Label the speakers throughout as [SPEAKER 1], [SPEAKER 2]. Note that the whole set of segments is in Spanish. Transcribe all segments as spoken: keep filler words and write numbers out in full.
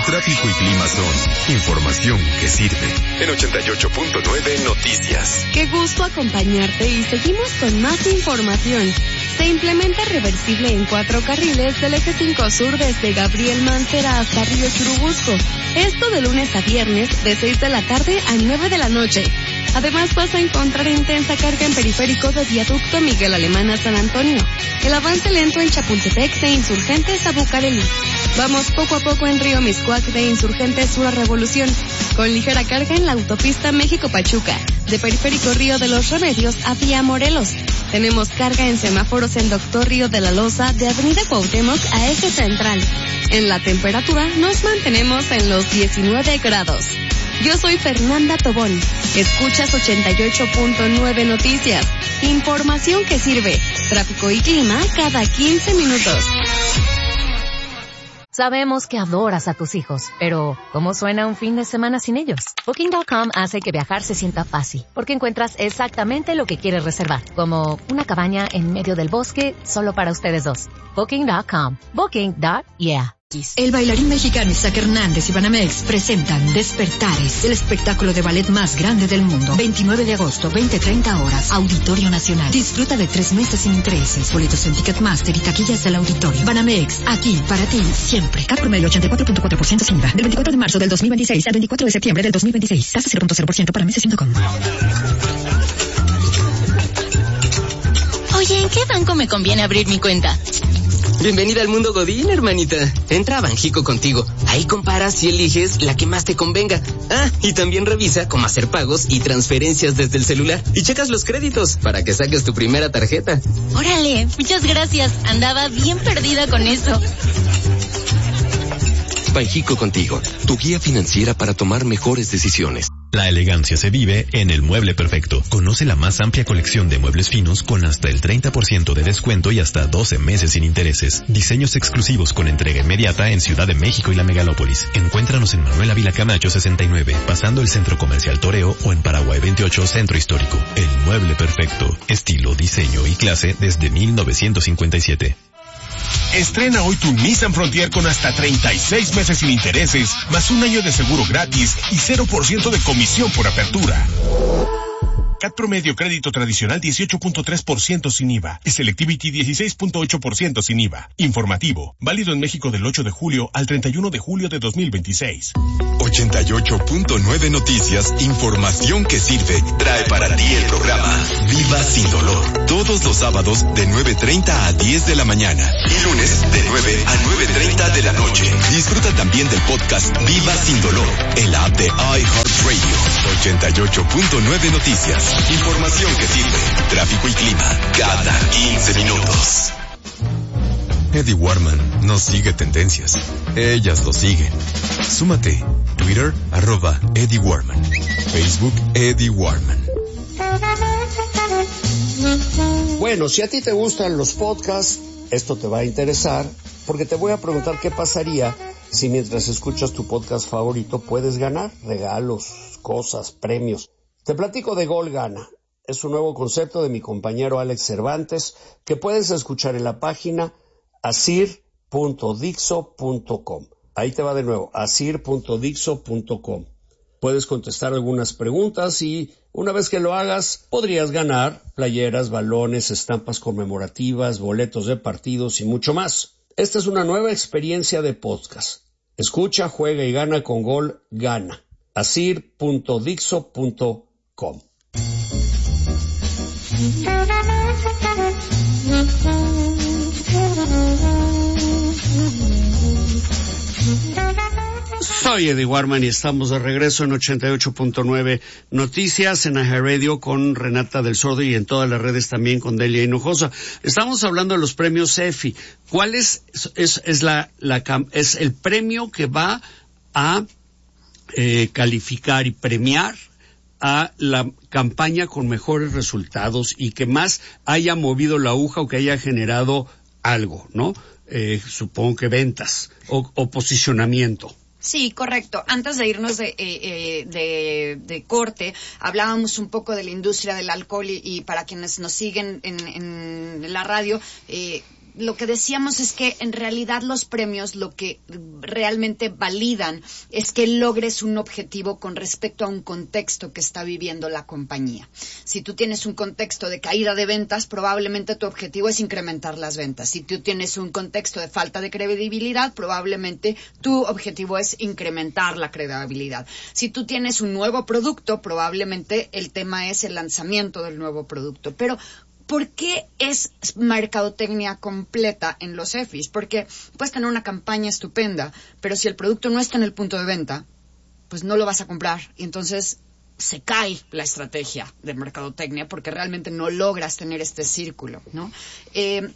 [SPEAKER 1] tráfico y clima son información que sirve. En ochenta y ocho punto nueve Noticias.
[SPEAKER 2] Qué gusto acompañarte y seguimos con más información. Se implementa reversible en cuatro carriles del eje cinco sur desde Gabriel Mancera hasta Río Churubusco. Esto de lunes a viernes de seis de la tarde a nueve de la noche. Además vas a encontrar intensa carga en periférico de Viaducto Miguel Alemán a San Antonio. El avance lento en Chapultepec de Insurgentes a Bucareli. Vamos poco a poco en Río Miscuac de Insurgentes sur a Revolución, con ligera carga en la autopista México-Pachuca, de Periférico Río de los Remedios a Vía Morelos. Tenemos carga en semáforos en Doctor Río de la Loza, de Avenida Cuauhtémoc a Eje Central. En la temperatura nos mantenemos en los diecinueve grados. Yo soy Fernanda Tobón. Escuchas ochenta y ocho punto nueve Noticias. Información que sirve. Tráfico y clima cada quince minutos.
[SPEAKER 3] Sabemos que adoras a tus hijos, pero ¿cómo suena un fin de semana sin ellos? Booking punto com hace que viajar se sienta fácil, porque encuentras exactamente lo que quieres reservar, como una cabaña en medio del bosque solo para ustedes dos. Booking punto com. Booking punto yeah.
[SPEAKER 4] El bailarín mexicano Isaac Hernández y Banamex presentan Despertares, el espectáculo de ballet más grande del mundo. veintinueve de agosto, veinte treinta horas, Auditorio Nacional. Disfruta de tres meses sin intereses. Boletos en Ticketmaster y taquillas del auditorio. Banamex, aquí para ti siempre. Cap promedio ochenta y cuatro punto cuatro por ciento sin I V A. Del veinticuatro de marzo del dos mil veintiséis al veinticuatro de septiembre del dos mil veintiséis. Tasa cero punto cero por ciento para meses punto com.
[SPEAKER 5] Oye, ¿en qué banco me conviene abrir mi cuenta?
[SPEAKER 6] Bienvenida al mundo Godín, hermanita. Entra a Banjico Contigo. Ahí comparas y eliges la que más te convenga. Ah, y también revisa cómo hacer pagos y transferencias desde el celular. Y checas los créditos para que saques tu primera tarjeta.
[SPEAKER 5] Órale, muchas gracias. Andaba bien perdida con eso.
[SPEAKER 1] Banjico Contigo, tu guía financiera para tomar mejores decisiones.
[SPEAKER 7] La elegancia se vive en El Mueble Perfecto. Conoce la más amplia colección de muebles finos con hasta el treinta por ciento de descuento y hasta doce meses sin intereses. Diseños exclusivos con entrega inmediata en Ciudad de México y la Megalópolis. Encuéntranos en Manuel Ávila Camacho sesenta y nueve, pasando el Centro Comercial Toreo, o en Paraguay veintiocho, Centro Histórico. El Mueble Perfecto. Estilo, diseño y clase desde mil novecientos cincuenta y siete.
[SPEAKER 8] Estrena hoy tu Nissan Frontier con hasta treinta y seis meses sin intereses, más un año de seguro gratis y cero por ciento de comisión por apertura. C A T promedio crédito tradicional dieciocho punto tres por ciento sin I V A y Selectivity dieciséis punto ocho por ciento sin I V A. Informativo, válido en México del ocho de julio al treinta y uno de julio de dos mil veintiséis.
[SPEAKER 1] ochenta y ocho punto nueve Noticias, información que sirve, trae para ti el programa Viva Sin Dolor. Todos los sábados de nueve treinta a diez de la mañana y lunes de nueve a nueve treinta de la noche. Disfruta también del podcast Viva Sin Dolor en la app de iHeartRadio. ochenta y ocho punto nueve Noticias, información que sirve, tráfico y clima cada quince minutos. Eddie Warman no sigue tendencias, ellas lo siguen. Súmate. Twitter, arroba Eddie Warman. Facebook, Eddie Warman.
[SPEAKER 9] Bueno, si a ti te gustan los podcasts, esto te va a interesar, porque te voy a preguntar qué pasaría si mientras escuchas tu podcast favorito puedes ganar regalos, cosas, premios. Te platico de Gol Gana. Es un nuevo concepto de mi compañero Alex Cervantes que puedes escuchar en la página asir punto dixo punto com. Ahí te va de nuevo, asir punto dixo punto com. Puedes contestar algunas preguntas y una vez que lo hagas, podrías ganar playeras, balones, estampas conmemorativas, boletos de partidos y mucho más. Esta es una nueva experiencia de podcast. Escucha, juega y gana con Gol Gana. asir punto dixo punto com.
[SPEAKER 10] Soy Eddie Warman y estamos de regreso en ochenta y ocho punto nueve Noticias en iHeartRadio con Renata del Sordo y en todas las redes también con Delia Hinojosa. Estamos hablando de los premios CEFI. ¿Cuál es, es, es la, la, es el premio que va a eh, calificar y premiar a la campaña con mejores resultados y que más haya movido la aguja o que haya generado algo, ¿no? Eh, supongo que ventas o, o posicionamiento.
[SPEAKER 11] Sí, correcto. Antes de irnos de, eh, eh, de, de corte, hablábamos un poco de la industria del alcohol y, y para quienes nos siguen en, en la radio, eh, lo que decíamos es que en realidad los premios lo que realmente validan es que logres un objetivo con respecto a un contexto que está viviendo la compañía. Si tú tienes un contexto de caída de ventas, probablemente tu objetivo es incrementar las ventas. Si tú tienes un contexto de falta de credibilidad, probablemente tu objetivo es incrementar la credibilidad. Si tú tienes un nuevo producto, probablemente el tema es el lanzamiento del nuevo producto. Pero ¿por qué es mercadotecnia completa en los E F Is? Porque puedes tener una campaña estupenda, pero si el producto no está en el punto de venta, pues no lo vas a comprar. Y entonces se cae la estrategia de mercadotecnia porque realmente no logras tener este círculo, ¿no? Eh,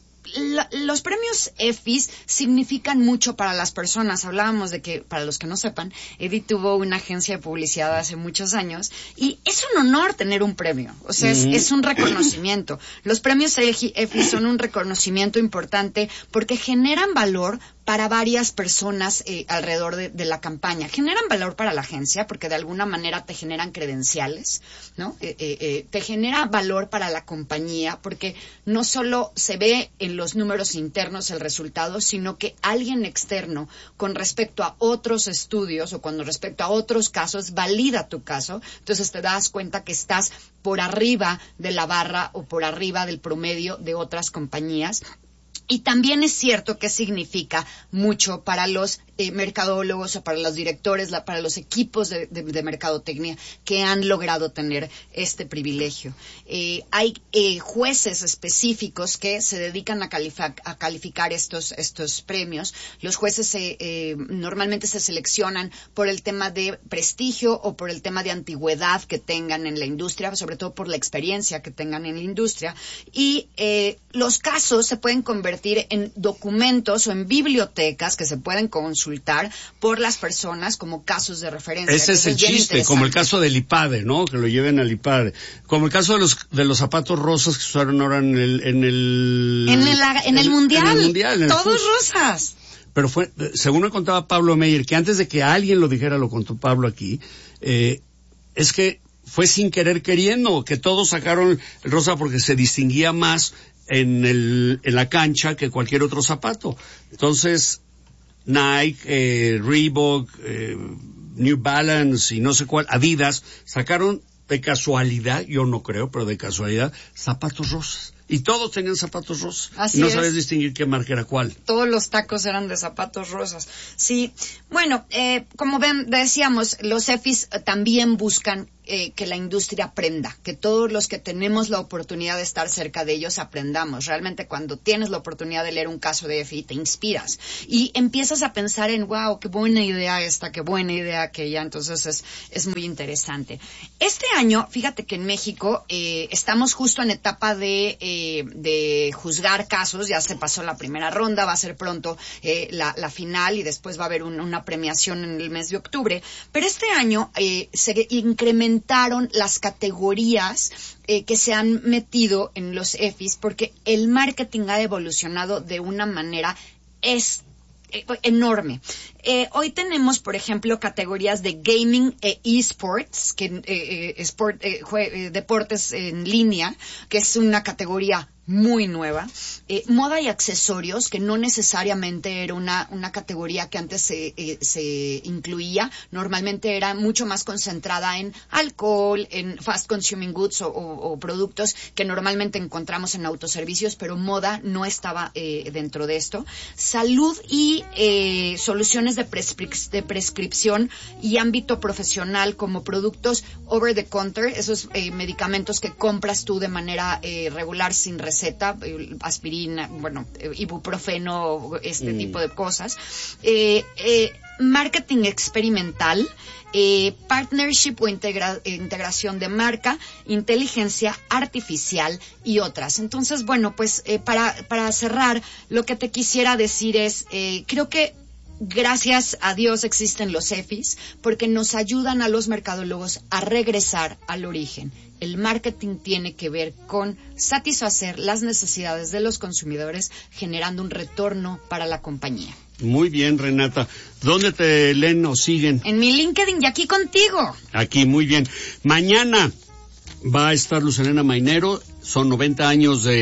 [SPEAKER 11] La, los premios E F Is significan mucho para las personas. Hablábamos de que, para los que no sepan, Edith tuvo una agencia de publicidad hace muchos años y es un honor tener un premio. O sea, es, es un reconocimiento. Los premios E F I son un reconocimiento importante porque generan valor para varias personas eh, alrededor de, de la campaña. Generan valor para la agencia porque de alguna manera te generan credenciales, ¿no? Eh, eh, eh, te genera valor para la compañía porque no solo se ve en los números internos el resultado, sino que alguien externo con respecto a otros estudios o con respecto a otros casos valida tu caso. Entonces te das cuenta que estás por arriba de la barra o por arriba del promedio de otras compañías. Y también es cierto que significa mucho para los eh, mercadólogos o para los directores, la, para los equipos de, de, de mercadotecnia que han logrado tener este privilegio. Eh, hay eh, jueces específicos que se dedican a, calific- a calificar estos, estos premios. Los jueces se, eh, normalmente se seleccionan por el tema de prestigio o por el tema de antigüedad que tengan en la industria, sobre todo por la experiencia que tengan en la industria. Y eh, los casos se pueden convertir en documentos o en bibliotecas que se pueden consultar por las personas como casos de referencia.
[SPEAKER 10] Ese es el chiste, como el caso del IPADE, ¿no? Que lo lleven al IPADE. Como el caso de los de los zapatos rosas que se usaron ahora en el en el
[SPEAKER 11] en el, en el, el mundial,
[SPEAKER 10] en el mundial en
[SPEAKER 11] todos
[SPEAKER 10] el
[SPEAKER 11] rosas.
[SPEAKER 10] Pero fue, según me contaba Pablo Meyer, que antes de que alguien lo dijera, lo contó Pablo aquí, eh, es que fue sin querer queriendo, que todos sacaron el rosa porque se distinguía más en el en la cancha que cualquier otro zapato. Entonces Nike, eh, Reebok, eh, New Balance y no sé cuál, Adidas, sacaron de casualidad, yo no creo, pero de casualidad, zapatos rosas. Y todos tenían zapatos rosas.
[SPEAKER 11] Así
[SPEAKER 10] y no
[SPEAKER 11] es.
[SPEAKER 10] sabías distinguir qué marca era cuál.
[SPEAKER 11] Todos los tacos eran de zapatos rosas. Sí. Bueno, eh, como ven, decíamos, los E F Is también buscan eh, que la industria aprenda, que todos los que tenemos la oportunidad de estar cerca de ellos aprendamos. Realmente cuando tienes la oportunidad de leer un caso de E F I, te inspiras y empiezas a pensar en, wow, qué buena idea esta, qué buena idea aquella. Entonces es, es muy interesante. Este año, fíjate que en México eh, estamos justo en etapa de, eh, de juzgar casos. Ya se pasó la primera ronda, va a ser pronto eh, la, la final y después va a haber un, una premiación en el mes de octubre. Pero este año eh, se incrementó las categorías eh, que se han metido en los E F Is porque el marketing ha evolucionado de una manera es, eh, enorme. Eh, hoy tenemos, por ejemplo, categorías de gaming e esports, que eh, eh, sport, eh, jue, eh, deportes en línea, que es una categoría muy nueva, eh, moda y accesorios, que no necesariamente era una, una categoría que antes se, eh, se incluía, normalmente era mucho más concentrada en alcohol, en fast consuming goods o, o, o productos que normalmente encontramos en autoservicios, pero moda no estaba eh, dentro de esto. Salud y eh, soluciones de, prescrip- de prescripción y ámbito profesional como productos over the counter, esos eh, medicamentos que compras tú de manera eh, regular sin receta, receta, aspirina, bueno, ibuprofeno, este mm. tipo de cosas. Eh, eh, marketing experimental, eh, partnership o integra- integración de marca, inteligencia artificial y otras. Entonces, bueno, pues eh, para, para cerrar, lo que te quisiera decir es, eh, creo que gracias a Dios existen los E F Is porque nos ayudan a los mercadólogos a regresar al origen. El marketing tiene que ver con satisfacer las necesidades de los consumidores, generando un retorno para la compañía.
[SPEAKER 10] Muy bien, Renata. ¿Dónde te leen o siguen?
[SPEAKER 11] En mi LinkedIn y aquí contigo.
[SPEAKER 10] Aquí, muy bien. Mañana va a estar Luz Helena Mainero. Son noventa años de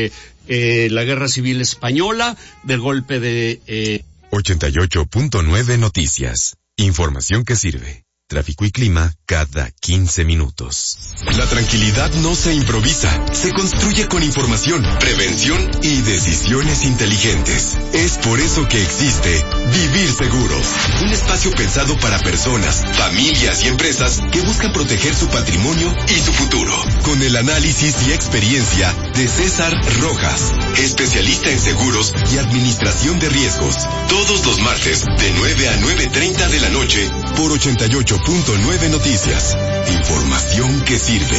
[SPEAKER 10] eh, la Guerra Civil Española, del golpe de... Eh...
[SPEAKER 1] ochenta y ocho punto nueve Noticias. Información que sirve. Tráfico y clima cada quince minutos. La tranquilidad no se improvisa, se construye con información, prevención y decisiones inteligentes. Es por eso que existe Vivir Seguros, un espacio pensado para personas, familias y empresas que buscan proteger su patrimonio y su futuro. Con el análisis y experiencia de César Rojas, especialista en seguros y administración de riesgos. Todos los martes de nueve a nueve treinta de la noche por ochenta y ocho punto nueve Noticias. Información que sirve.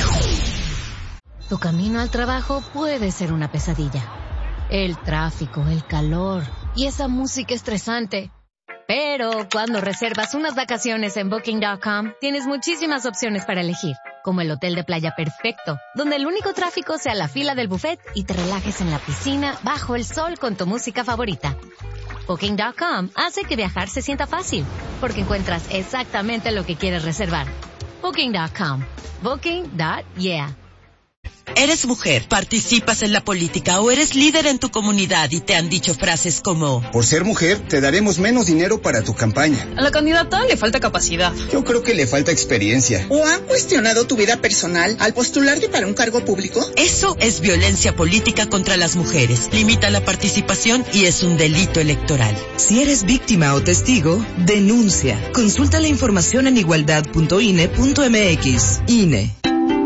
[SPEAKER 3] Tu camino al trabajo puede ser una pesadilla. El tráfico, el calor y esa música estresante. Pero cuando reservas unas vacaciones en Booking punto com, tienes muchísimas opciones para elegir, como el hotel de playa perfecto, donde el único tráfico sea la fila del buffet y te relajes en la piscina bajo el sol con tu música favorita. Booking punto com hace que viajar se sienta fácil, porque encuentras exactamente lo que quieres reservar. Booking punto com. Booking. Yeah.
[SPEAKER 12] Eres mujer, participas en la política o eres líder en tu comunidad y te han dicho frases como:
[SPEAKER 13] por ser mujer, te daremos menos dinero para tu campaña.
[SPEAKER 14] A la candidata le falta capacidad.
[SPEAKER 13] Yo creo que le falta experiencia.
[SPEAKER 15] ¿O han cuestionado tu vida personal al postularte para un cargo público?
[SPEAKER 12] Eso es violencia política contra las mujeres. Limita la participación y es un delito electoral.
[SPEAKER 16] Si eres víctima o testigo, denuncia. Consulta la información en igualdad punto I N E punto M X. I N E.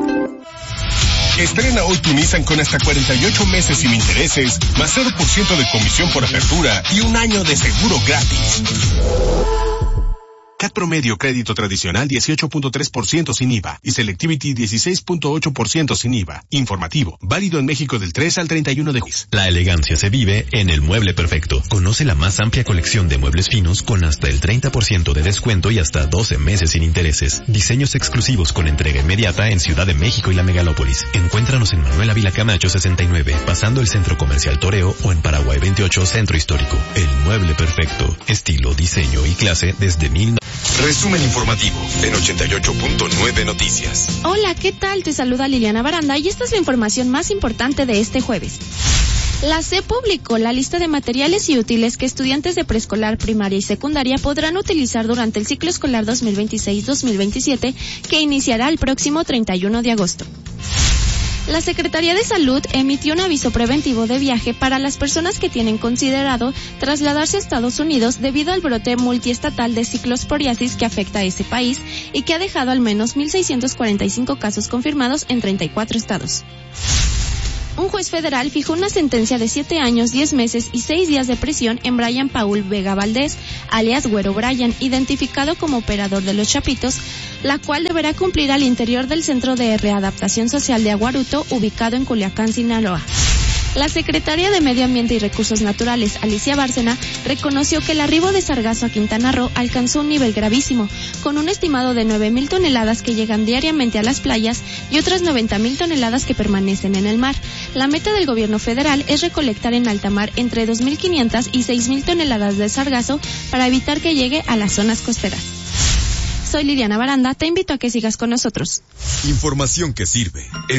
[SPEAKER 8] Estrena hoy tu Nissan con hasta cuarenta y ocho meses sin intereses, más cero por ciento de comisión por apertura y un año de seguro gratis. C A T promedio crédito tradicional dieciocho punto tres por ciento sin I V A y Selectivity dieciséis punto ocho por ciento sin I V A. Informativo, válido en México del tres al treinta y uno de julio.
[SPEAKER 7] La elegancia se vive en El Mueble Perfecto. Conoce la más amplia colección de muebles finos con hasta el treinta por ciento de descuento y hasta doce meses sin intereses. Diseños exclusivos con entrega inmediata en Ciudad de México y la Megalópolis. Encuéntranos en Manuel Ávila Camacho sesenta y nueve, pasando el Centro Comercial Toreo, o en Paraguay veintiocho, Centro Histórico. El Mueble Perfecto. Estilo, diseño y clase desde mil...
[SPEAKER 1] Resumen informativo en ochenta y ocho punto nueve Noticias.
[SPEAKER 17] Hola, ¿qué tal? Te saluda Liliana Baranda y esta es la información más importante de este jueves. La C E publicó la lista de materiales y útiles que estudiantes de preescolar, primaria y secundaria podrán utilizar durante el ciclo escolar dos mil veintiséis dos mil veintisiete, que iniciará el próximo treinta y uno de agosto. La Secretaría de Salud emitió un aviso preventivo de viaje para las personas que tienen considerado trasladarse a Estados Unidos debido al brote multiestatal de ciclosporiasis que afecta a ese país y que ha dejado al menos mil seiscientos cuarenta y cinco casos confirmados en treinta y cuatro estados. Un juez federal fijó una sentencia de siete años, diez meses y seis días de prisión en Brian Paul Vega Valdés, alias Güero Brian, identificado como operador de los Chapitos, la cual deberá cumplir al interior del Centro de Readaptación Social de Aguaruto, ubicado en Culiacán, Sinaloa. La secretaria de Medio Ambiente y Recursos Naturales, Alicia Bárcena, reconoció que el arribo de sargazo a Quintana Roo alcanzó un nivel gravísimo, con un estimado de nueve mil toneladas que llegan diariamente a las playas y otras noventa mil toneladas que permanecen en el mar. La meta del gobierno federal es recolectar en alta mar entre dos mil quinientas y seis mil toneladas de sargazo para evitar que llegue a las zonas costeras. Soy Liliana Baranda, te invito a que sigas con nosotros.
[SPEAKER 1] Información que sirve.